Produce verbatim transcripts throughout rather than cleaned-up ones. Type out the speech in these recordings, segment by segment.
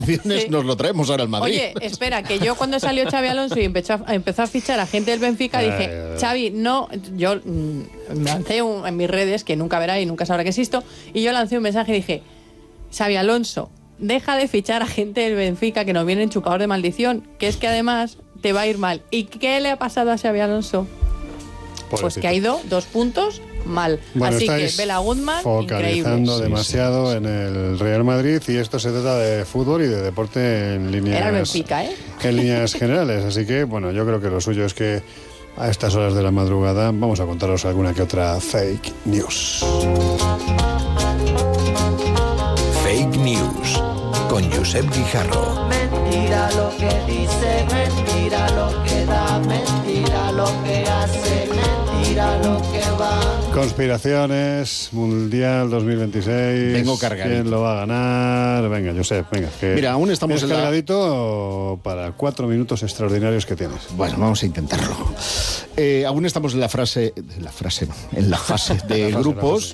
Sí. Nos lo traemos ahora al Madrid. Oye, espera, que yo cuando salió Xabi Alonso y empezó a, empezó a fichar a gente del Benfica, dije, Eh, Xavi, no, yo mm, lancé un, en mis redes, que nunca verá y nunca sabrá que existo, y yo lancé un mensaje y dije, Xabi Alonso, deja de fichar a gente del Benfica que nos vienen chupados de maldición, que es que además te va a ir mal. ¿Y qué le ha pasado a Xabi Alonso? Pobrecito. Pues que ha ido dos puntos mal. Bueno, así que estáis Bela Goodman, focalizando increíble. demasiado Sí, sí, sí. en el Real Madrid, y esto se trata de fútbol y de deporte en líneas, Era el Benfica, ¿eh? en líneas generales. Así que, bueno, yo creo que lo suyo es que a estas horas de la madrugada vamos a contaros alguna que otra fake news. Fake News con Josep Guijarro. Mentira lo que dice, mentira lo que da, mentira lo que hace, mentira lo que va. Conspiraciones, Mundial dos mil veintiséis. Vengo cargadito. ¿Quién lo va a ganar? Venga, Josep, venga. Que Mira, aún estamos ¿tienes en la- cargadito para cuatro minutos extraordinarios que tienes? Bueno, vamos a intentarlo. Eh, aún estamos en la frase, en la frase, no, en la fase de La fase, grupos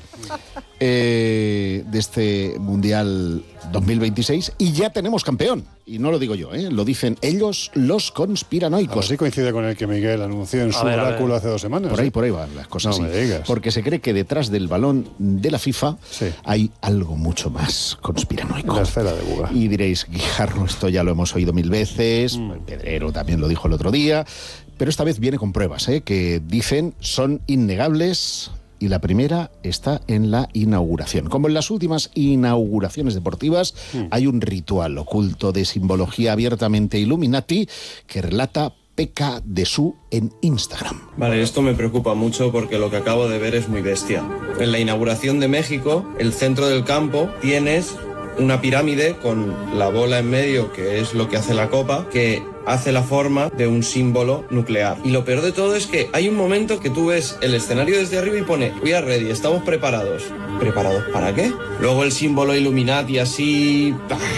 eh, de este Mundial dos mil veintiséis y ya tenemos campeón. Y no lo digo yo, ¿eh? Lo dicen ellos, los conspiranoicos. Así coincide con el que Miguel anunció en A su ver, a ver. oráculo hace dos semanas. Por ahí, ¿eh? por ahí van las cosas. No sí. me digas. Porque se cree que detrás del balón de la FIFA Sí. hay algo mucho más conspiranoico. La esfera de Buga. Y diréis, Guijarro, esto ya lo hemos oído mil veces, Mm. el Pedrero también lo dijo el otro día, pero esta vez viene con pruebas, ¿eh? Que dicen son innegables. Y la primera está en la inauguración. Como en las últimas inauguraciones deportivas, Mm. hay un ritual oculto de simbología abiertamente Illuminati que relata Pekka Desu en Instagram. Vale, esto me preocupa mucho porque lo que acabo de ver es muy bestia. En la inauguración de México, el centro del campo, tienes una pirámide con la bola en medio, que es lo que hace la copa, que hace la forma de un símbolo nuclear. Y lo peor de todo es que hay un momento que tú ves el escenario desde arriba y pone "We are ready, estamos preparados". ¿Preparados para qué? Luego el símbolo Illuminati así...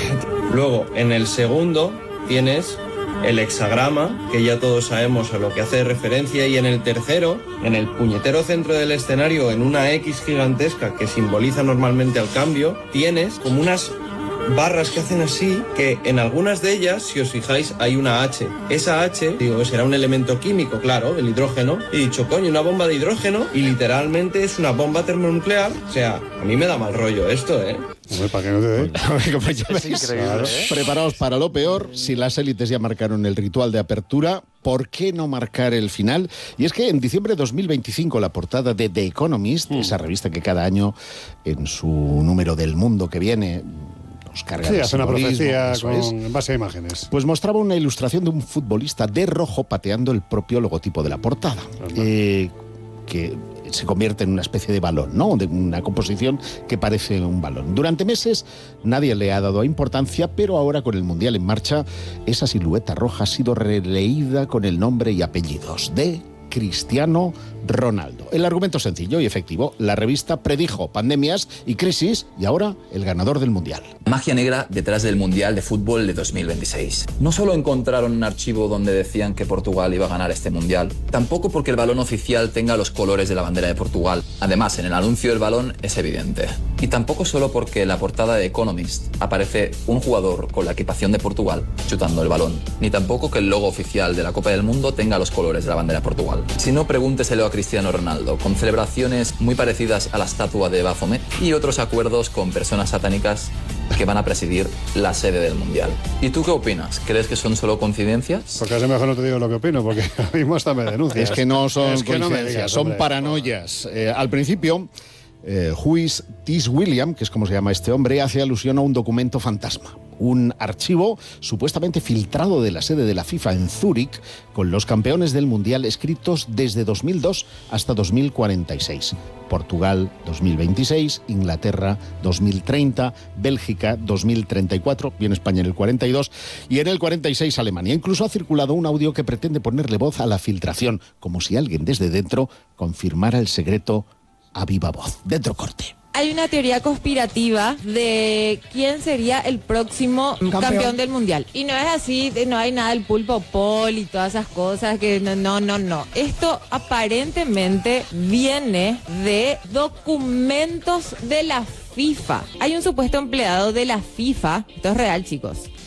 Luego, en el segundo, tienes el hexagrama, que ya todos sabemos a lo que hace referencia, y en el tercero, en el puñetero centro del escenario, en una X gigantesca que simboliza normalmente al cambio, tienes como unas barras que hacen así, que en algunas de ellas, si os fijáis, hay una H. Esa H, digo, será un elemento químico, claro, el hidrógeno. Y he dicho, coño, una bomba de hidrógeno, y literalmente es una bomba termonuclear. O sea, a mí me da mal rollo esto, ¿eh? Hombre, para que no te dé. Como ya Es veis, increíble, ¿eh? preparaos para lo peor. Si las élites ya marcaron el ritual de apertura, ¿por qué no marcar el final? Y es que en diciembre de dos mil veinticinco la portada de The Economist, Mm. esa revista que cada año en su número del mundo que viene nos carga Sí, de hace una simbolismo, profecía eso con, es, en base a imágenes. pues mostraba una ilustración de un futbolista de rojo pateando el propio logotipo de la portada, Ajá. eh, que se convierte en una especie de balón, ¿no? De una composición que parece un balón. Durante meses nadie le ha dado importancia, pero ahora con el Mundial en marcha, esa silueta roja ha sido releída con el nombre y apellidos de Cristiano Ronaldo. El argumento sencillo y efectivo. La revista predijo pandemias y crisis y ahora el ganador del Mundial. Magia negra detrás del Mundial de Fútbol de dos mil veintiséis. No solo encontraron un archivo donde decían que Portugal iba a ganar este Mundial, tampoco porque el balón oficial tenga los colores de la bandera de Portugal. Además, en el anuncio del balón es evidente. Y tampoco solo porque en la portada de Economist aparece un jugador con la equipación de Portugal chutando el balón. Ni tampoco que el logo oficial de la Copa del Mundo tenga los colores de la bandera de Portugal. Si no, pregúnteselo a Cristiano Ronaldo, con celebraciones muy parecidas a la estatua de Baphomet y otros acuerdos con personas satánicas que van a presidir la sede del Mundial. ¿Y tú qué opinas? ¿Crees que son solo coincidencias? Porque casi mejor no te digo lo que opino, porque ahora mismo hasta me denuncias. Es que no son Es que no me coincidencias, digas, son hombre. paranoias. Eh, al principio, eh, Huis Tis William, que es como se llama este hombre, hace alusión a un documento fantasma. Un archivo supuestamente filtrado de la sede de la FIFA en Zúrich con los campeones del Mundial escritos desde dos mil dos hasta dos mil cuarenta y seis. Portugal dos mil veintiséis, Inglaterra dos mil treinta, Bélgica dos mil treinta y cuatro, viene España en el cuarenta y dos y en el cuarenta y seis Alemania. Incluso ha circulado un audio que pretende ponerle voz a la filtración, como si alguien desde dentro confirmara el secreto a viva voz. Dentro corte. Hay una teoría conspirativa de quién sería el próximo campeón, campeón del mundial. Y no es así, no hay nada del pulpo pol y todas esas cosas que no, no, no, no. Esto aparentemente viene de documentos de la FIFA. Hay un supuesto empleado de la FIFA, esto es real, chicos,